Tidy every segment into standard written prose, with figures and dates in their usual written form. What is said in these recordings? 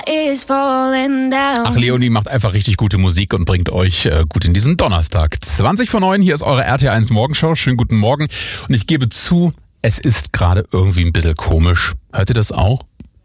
Ach, Leonie macht einfach richtig gute Musik und bringt euch gut in diesen Donnerstag. 20:09, hier ist eure RT1 Morgenshow. Schönen guten Morgen. Und ich gebe zu, es ist gerade irgendwie ein bisschen komisch. Hört ihr das auch?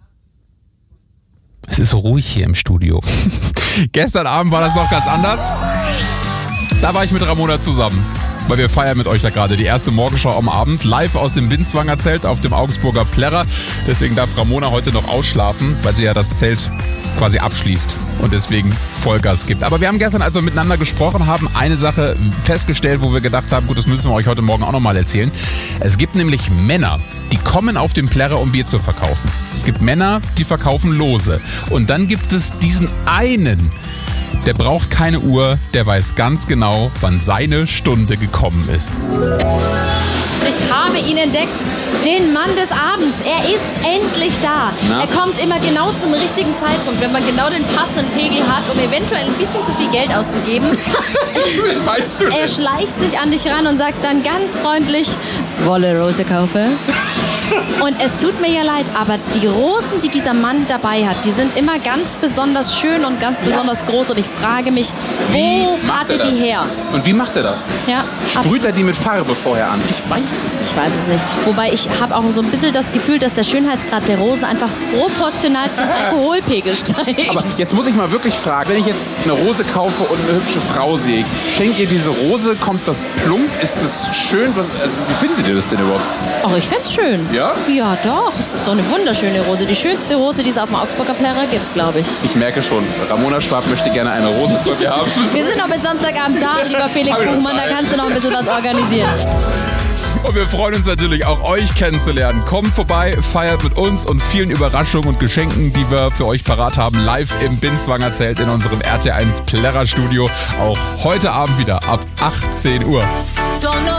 Es ist so ruhig hier im Studio. Gestern Abend war das noch ganz anders. Da war ich mit Ramona zusammen, weil wir feiern mit euch da gerade die erste Morgenschau am Abend, live aus dem Binswanger Zelt auf dem Augsburger Plärrer. Deswegen darf Ramona heute noch ausschlafen, weil sie ja das Zelt quasi abschließt und deswegen Vollgas gibt. Aber wir haben gestern, als wir miteinander gesprochen haben, eine Sache festgestellt, wo wir gedacht haben, gut, das müssen wir euch heute Morgen auch nochmal erzählen. Es gibt nämlich Männer, die kommen auf den Plärrer, um Bier zu verkaufen. Es gibt Männer, die verkaufen Lose. Und dann gibt es diesen einen, der braucht keine Uhr, der weiß ganz genau, wann seine Stunde gekommen ist. Ich habe ihn entdeckt, den Mann des Abends. Er ist endlich da. Na? Er kommt immer genau zum richtigen Zeitpunkt, wenn man genau den passenden Pegel hat, um eventuell ein bisschen zu viel Geld auszugeben. Wie meinst du denn? Er schleicht sich an dich ran und sagt dann ganz freundlich, Wolle Rose kaufe. Und es tut mir ja leid, aber die Rosen, die dieser Mann dabei hat, die sind immer ganz besonders schön und ganz besonders groß. Und ich frage mich, wo hat er die her? Und wie macht er das? Ja, Sprüht er die mit Farbe vorher an? Ich weiß es nicht. Ich weiß es nicht. Wobei ich habe auch so ein bisschen das Gefühl, dass der Schönheitsgrad der Rosen einfach proportional zum Alkoholpegel steigt. Aber jetzt muss ich mal wirklich fragen, wenn ich jetzt eine Rose kaufe und eine hübsche Frau sehe, schenkt ihr diese Rose, kommt das plump, ist das schön? Wie findet ihr das denn überhaupt? Ach, ich find's schön. Ja? Ja, doch. So eine wunderschöne Rose. Die schönste Rose, die es auf dem Augsburger Plärrer gibt, glaube ich. Ich merke schon, Ramona Schwab möchte gerne eine Rose von mir haben. Wir sind noch bis Samstagabend da, lieber Felix Buchmann. Da kannst du noch ein bisschen was organisieren. Und wir freuen uns natürlich auch, euch kennenzulernen. Kommt vorbei, feiert mit uns und vielen Überraschungen und Geschenken, die wir für euch parat haben, live im Binswanger Zelt in unserem RT1 Plärrer Studio. Auch heute Abend wieder ab 18 Uhr.